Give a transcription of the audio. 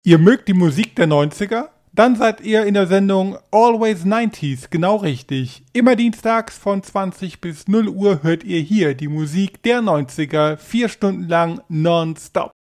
Ihr mögt die Musik der 90er? Dann seid ihr in der Sendung Always 90s genau richtig. Immer dienstags von 20 bis 0 Uhr hört ihr hier die Musik der 90er 4 Stunden lang nonstop.